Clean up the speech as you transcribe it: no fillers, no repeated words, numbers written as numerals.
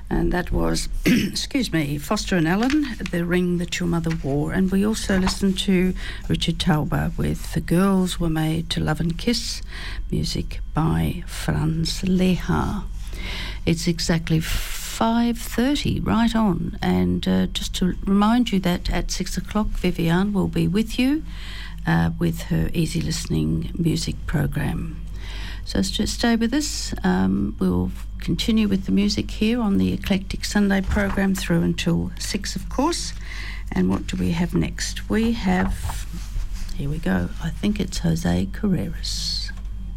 And that was, excuse me, Foster and Allen, The Ring That Your Mother Wore. And we also listened to Richard Tauber with The Girls Were Made to Love and Kiss, music by Franz Lehár. It's exactly 5:30, right on. And just to remind you that at 6 o'clock, Viviane will be with you with her Easy Listening music program. So just stay with us. We'll continue with the music here on the Eclectic Sunday program through until 6, of course. And what do we have next? We have, here we go, I think it's Jose Carreras.